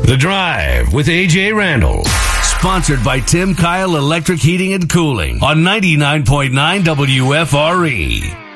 The Drive with AJ Randall. Sponsored by Tim Kyle Electric Heating and Cooling on 99.9 WFRE.